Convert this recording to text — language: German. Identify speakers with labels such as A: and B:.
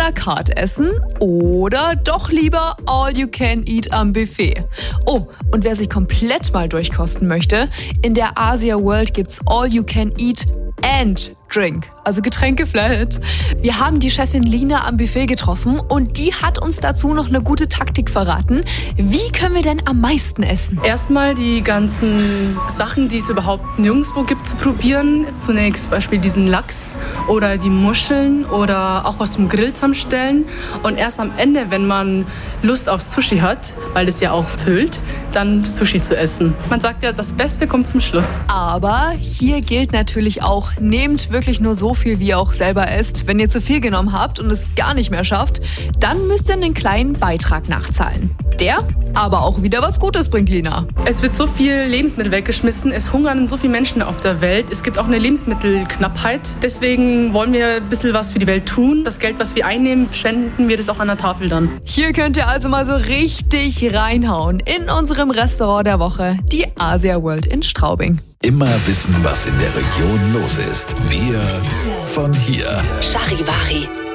A: la carte essen oder doch lieber all you can eat am Buffet? Oh, und wer sich komplett mal durchkosten möchte, in der Asia World gibt's all you can eat and drink, also Getränke flat. Wir haben die Chefin Lina am Buffet getroffen und die hat uns dazu noch eine gute Taktik verraten. Wie können wir denn am meisten essen?
B: Erstmal die ganzen Sachen, die es überhaupt nirgendwo gibt, zu probieren. Zunächst zum Beispiel diesen Lachs oder die Muscheln oder auch was zum Grill zusammenstellen. Und erst am Ende, wenn man Lust auf Sushi hat, weil das ja auch füllt, dann Sushi zu essen. Man sagt ja, das Beste kommt zum Schluss.
A: Aber hier gilt natürlich auch, nehmt wirklich nur so viel, wie ihr auch selber esst. Wenn ihr zu viel genommen habt und es gar nicht mehr schafft, dann müsst ihr einen kleinen Beitrag nachzahlen. Der aber auch wieder was Gutes bringt, Lina.
B: Es wird so viel Lebensmittel weggeschmissen, es hungern so viele Menschen auf der Welt. Es gibt auch eine Lebensmittelknappheit. Deswegen wollen wir ein bisschen was für die Welt tun. Das Geld, was wir einnehmen, spenden wir das auch an der Tafel dann.
A: Hier könnt ihr also mal so richtig reinhauen in unserem Restaurant der Woche, die Asia World in Straubing.
C: Immer wissen, was in der Region los ist. Wir von hier.
D: Charivari.